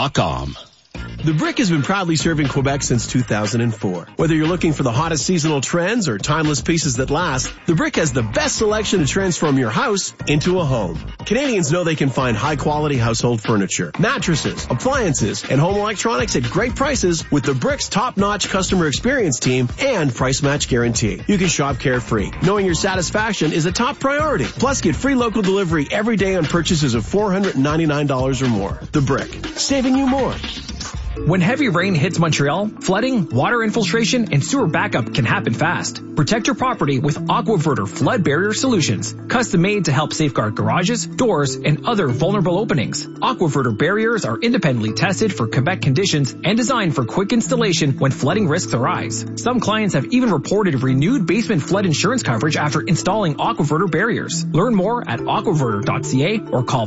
WeatherTech.com. The Brick has been proudly serving Quebec since 2004. Whether you're looking for the hottest seasonal trends or timeless pieces that last, The Brick has the best selection to transform your house into a home. Canadians know they can find high-quality household furniture, mattresses, appliances, and home electronics at great prices with The Brick's top-notch customer experience team and price match guarantee. You can shop carefree, knowing your satisfaction is a top priority. Plus, get free local delivery every day on purchases of $499 or more. The Brick, saving you more. When heavy rain hits Montreal, flooding, water infiltration, and sewer backup can happen fast. Protect your property with AquaVerter flood barrier solutions, custom made to help safeguard garages, doors, and other vulnerable openings. AquaVerter barriers are independently tested for Quebec conditions and designed for quick installation when flooding risks arise. Some clients have even reported renewed basement flood insurance coverage after installing AquaVerter barriers. Learn more at aquaverter.ca or call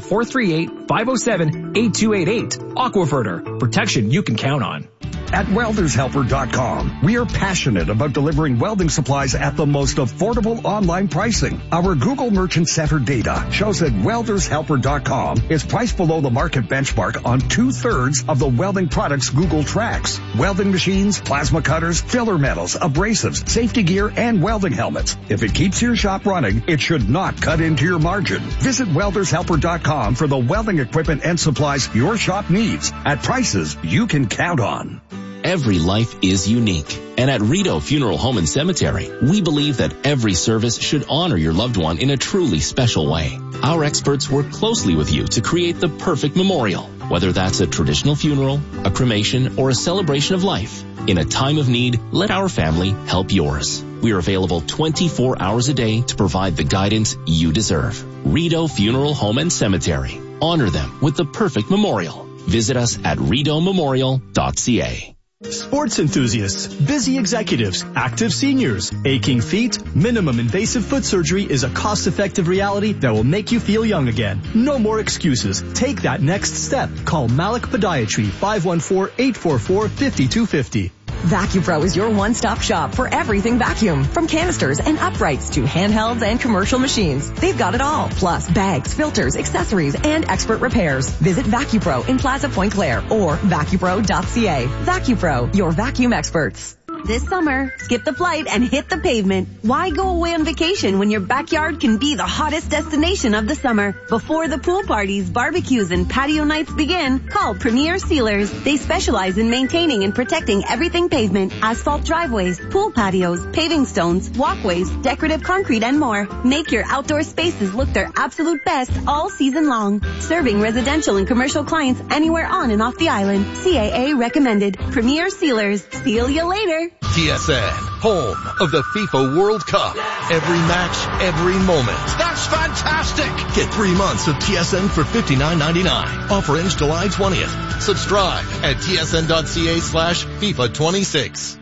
438-507-8288. AquaVerter, protection you can count on. At weldershelper.com, we are passionate about delivering welding supplies at the most affordable online pricing. Our Google Merchant Center data shows that weldershelper.com is priced below the market benchmark on 2/3 of the welding products Google tracks. Welding machines, plasma cutters, filler metals, abrasives, safety gear, and welding helmets. If it keeps your shop running, it should not cut into your margin. Visit weldershelper.com for the welding equipment and supplies your shop needs at prices you can count on. Every life is unique. And at Rideau Funeral Home and Cemetery, we believe that every service should honor your loved one in a truly special way. Our experts work closely with you to create the perfect memorial, whether that's a traditional funeral, a cremation, or a celebration of life. In a time of need, let our family help yours. We are available 24 hours a day to provide the guidance you deserve. Rideau Funeral Home and Cemetery. Honor them with the perfect memorial. Visit us at rideaumemorial.ca. Sports enthusiasts, busy executives, active seniors, aching feet, minimum invasive foot surgery is a cost-effective reality that will make you feel young again. No more excuses. Take that next step. Call Malik Podiatry, 514-844-5250. VacuPro is your one-stop shop for everything vacuum. From canisters and uprights to handhelds and commercial machines. They've got it all. Plus bags, filters, accessories, and expert repairs. Visit VacuPro in Plaza Point Claire or vacupro.ca. VacuPro, your vacuum experts. This summer, skip the flight and hit the pavement. Why go away on vacation when your backyard can be the hottest destination of the summer? Before the pool parties, barbecues, and patio nights begin, call Premier Sealers. They specialize in maintaining and protecting everything pavement, asphalt driveways, pool patios, paving stones, walkways, decorative concrete, and more. Make your outdoor spaces look their absolute best all season long. Serving residential and commercial clients anywhere on and off the island. CAA recommended. Premier Sealers. Seal you later. TSN, home of the FIFA World Cup. Every match, every moment. That's fantastic! Get 3 months of TSN for $59.99. Offer ends July 20th. Subscribe at tsn.ca/FIFA26.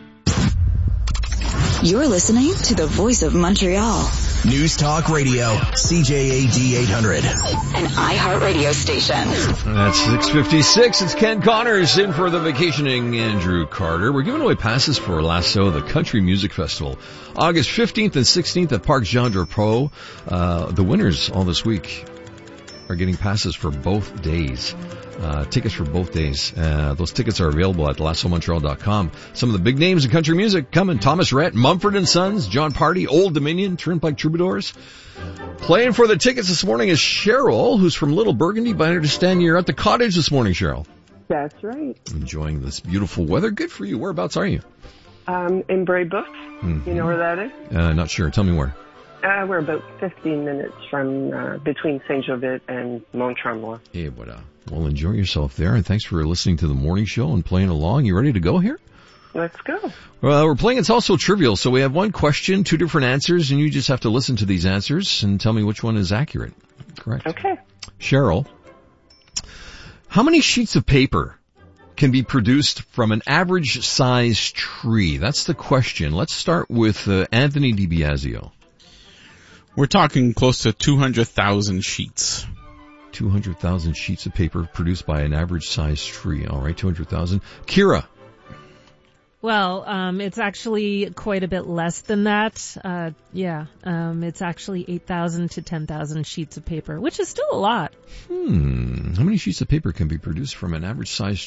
You're listening to the Voice of Montreal. News Talk Radio, CJAD 800. An iHeartRadio station. That's 6:56. It's Ken Connors in for the vacationing Andrew Carter. We're giving away passes for Lasso, the Country Music Festival. August 15th and 16th at Parc Jean Drapeau. The winners all this week are getting passes for both days. Tickets for both days. Those tickets are available at lassomontreal.com. Some of the big names in country music coming: Thomas Rhett, Mumford & Sons, John Party, Old Dominion, Turnpike Troubadours. Playing for the tickets this morning is Cheryl, who's from Little Burgundy, but I understand you're at the cottage this morning, Cheryl. That's right. Enjoying this beautiful weather. Good for you. Whereabouts are you? In Braybrook. Mm-hmm. You know where that is? Not sure. Tell me where. We're about 15 minutes from between Saint-Jovite and Mont-Tremblant. Hey, voilà. Well, enjoy yourself there, and thanks for listening to the morning show and playing along. You ready to go here? Let's go. Well, we're playing It's Also Trivial, so we have one question, 2 different answers, and you just have to listen to these answers and tell me which one is accurate. Correct. Okay. Cheryl, how many sheets of paper can be produced from an average size tree? That's the question. Let's start with Anthony DiBiasio. We're talking close to 200,000 sheets. 200,000 sheets of paper produced by an average size tree. All right, 200,000. Kira. Well, it's actually quite a bit less than that. It's actually 8,000 to 10,000 sheets of paper, which is still a lot. How many sheets of paper can be produced from an average size